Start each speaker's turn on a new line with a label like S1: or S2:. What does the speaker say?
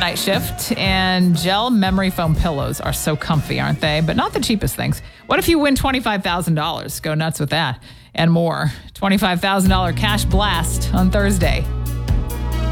S1: Night Shift, and gel memory foam pillows are so comfy, aren't they? But not the cheapest things. What if you win $25,000? Go nuts with that and more. $25,000 cash blast on Thursday.